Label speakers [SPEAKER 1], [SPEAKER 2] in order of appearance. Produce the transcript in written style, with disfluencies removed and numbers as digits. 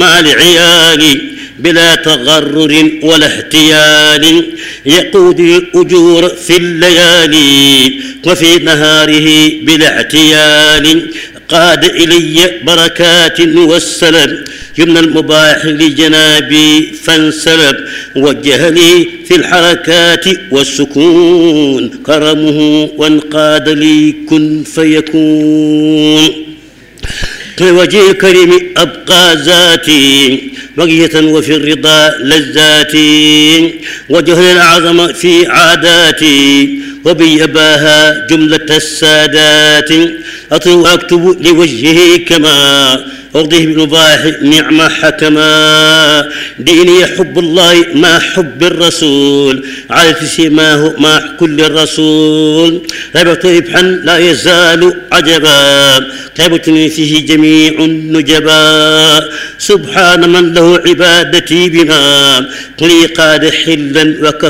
[SPEAKER 1] مع العيال بلا تغرر ولا احتيال، يقود الأجور في الليالي وفي نهاره بلا اعتيال، قاد إلي بركات والسلام يمنى المباح لجنابي فانسلب، وجه لي في الحركات والسكون كرمه وانقاد لي كن فيكون. لوجه الكريم أبقى ذاتي بقية وفي الرضا لذاتي، وجه الأعظم في عاداتي وبيباها جملة السادات، أكتب لوجهه كما أرضيه بالمباح نعم حكما، ديني حب الله مع حب الرسول على سماه مع كل الرسول، ربط ربحا لا يزال عجبا طيبة فيه جميع النجبا، سبحان من له عبادتي بما قلي قاد حلا وكف